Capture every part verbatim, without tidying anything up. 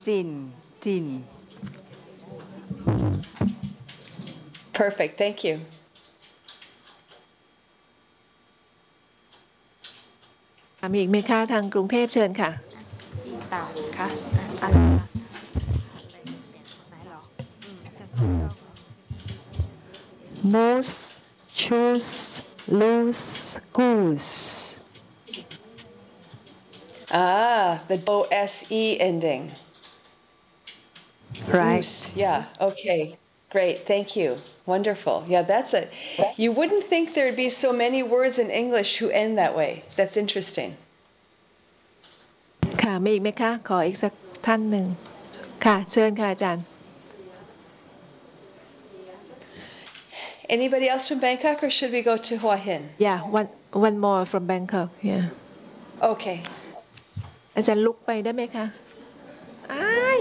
Sin, tin. Perfect. Thank you. มีอีกไหมคะทางกรุงเทพเชิญค่ะอีกต่อค่ะอะไรคะอะไรไหนหรออืมเซ็นทรัลเวิลด์เหรอ Moose choose loose goose Ah, the O S E ending. right Goose. Yeah. Okay. Great. Thank you. Wonderful. Yeah, that's a. You wouldn't think there'd be so many words in English who end that way. That's interesting. ค่ะมีอีกไหมคะขออีกสักท่านหนึ่งค่ะเชิญค่ะอาจารย์ Anybody else from Bangkok, or should we go to Hua Hin? yeah one one more from Bangkok yeah Okay. อาจารย์ลุกไปได้ไหมคะอ้าย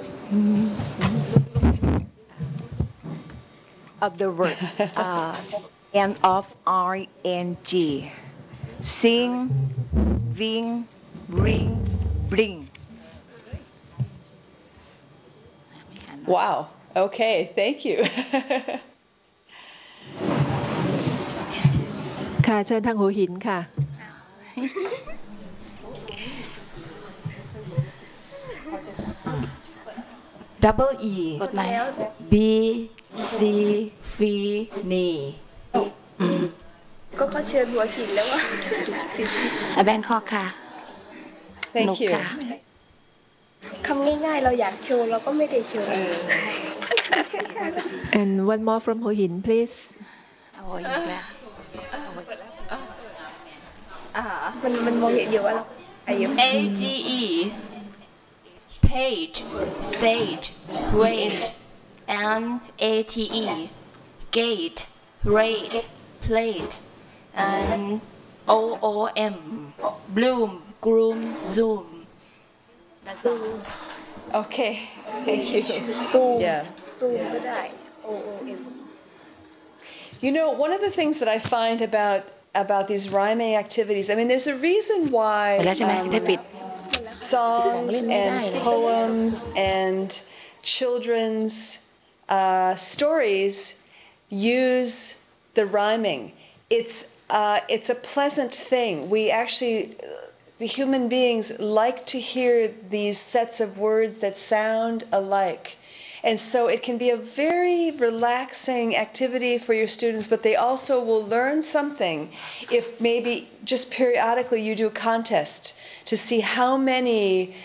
of the word uh, end of R N G sing wing ring bring Wow. Okay. Thank you. ค่ะเชิญทางหัวหินค่ะ double E กดไลค์ B C ฟีนีก็เขาเชิญหัวหินแล้วว่าแบงคอกค่ะ Thank you. คำง่ายๆเราอยากโชว์เราก็ไม่ได้โชว์ and one more from หัวหิน please โอ้ยอีกแล้วมันมันมองเห็นอยู่ว่าเราอายุ A G E page stage rate and A T E gate rate plate and O O M bloom groom zoom That's all. Okay. Thank you. ซูม Yeah. ซูมก็ได้ O O M You know, one of the things that I find about about these rhyming activities, I mean, there's a reason ไป why แล้วใช่ไหม um, ได้ปิด songs and poems and children's uh, stories use the rhyming. It's uh, it's a pleasant thing. We actually, the human beings like to hear these sets of words that sound alike. And so it can be a very relaxing activity for your students, but they also will learn something if maybe just periodically you do a contest to see how many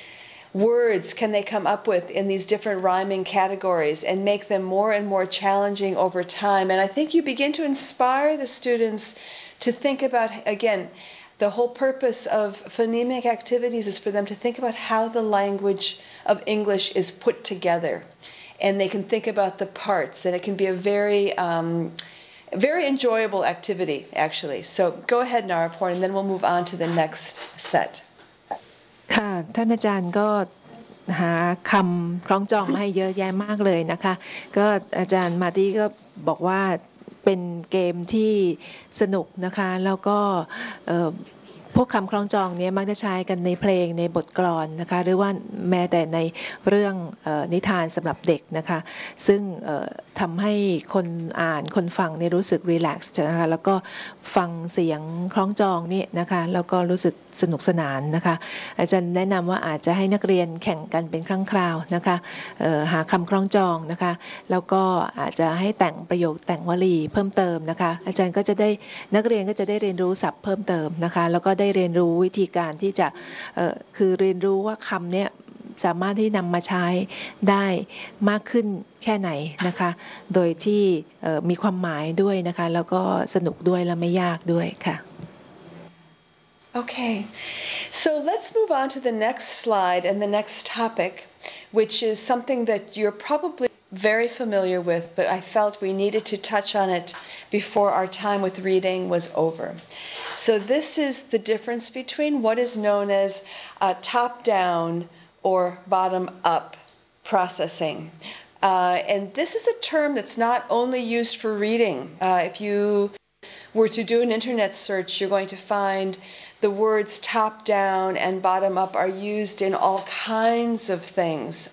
words can they come up with in these different rhyming categories and make them more and more challenging over time. And I think you begin to inspire the students to think about, again, the whole purpose of phonemic activities is for them to think about how the language of English is put together. And they can think about the parts, and it can be a very, um, very enjoyable activity, actually. So go ahead, Naraport, and then we'll move on to the next set. ค่ะท่านอาจารย์ก็หาคำคล้องจองมาให้เยอะแยะมากเลยนะคะก็อาจารย์มาตี้ก็บอกว่าเป็นเกมที่สนุกนะคะแล้วก็พวกคำคล้องจองนี้มักจะใช้กันในเพลงในบทกลอนนะคะหรือว่าแม้แต่ในเรื่องนิทานสำหรับเด็กนะคะซึ่งทำให้คนอ่านคนฟังเนี่ยรู้สึกรีแลกซ์นะคะแล้วก็ฟังเสียงคล้องจองนี่นะคะแล้วก็รู้สึกสนุกสนานนะคะอาจารย์แนะนำว่าอาจจะให้นักเรียนแข่งกันเป็นครั้งคราวนะคะหาคำคล้องจองนะคะแล้วก็อาจจะให้แต่งประโยคแต่งวลีเพิ่มเติมนะคะอาจารย์ก็จะได้นักเรียนก็จะได้เรียนรู้ศัพท์เพิ่มเติมนะคะแล้วก็ได้เรียนรู้วิธีการที่จะคือเรียนรู้ว่าคำเนี้ยสามารถที่นำมาใช้ได้มากขึ้นแค่ไหนนะคะโดยที่มีความหมายด้วยนะคะแล้วก็สนุกด้วยและไม่ยากด้วยค่ะ Okay, so let's move on to the next slide and the next topic, which is something that you're probably very familiar with, but I felt we needed to touch on it before our time with reading was over. So this is the difference between what is known as uh, top-down or bottom-up processing. Uh, and this is a term that's not only used for reading. Uh, if you were to do an internet search, you're going to find the words top down and bottom up are used in all kinds of things.